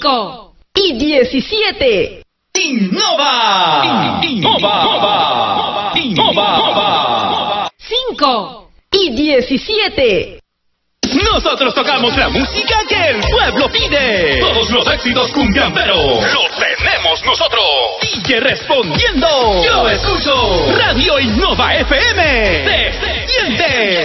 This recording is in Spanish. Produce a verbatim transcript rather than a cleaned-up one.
cinco y diecisiete. Innova. Innova. Innova. cinco y diecisiete. Nosotros tocamos la música que el pueblo pide. Todos los éxitos cumbiamberos los tenemos nosotros. Y que respondiendo, yo escucho Radio Innova F M. Se siente.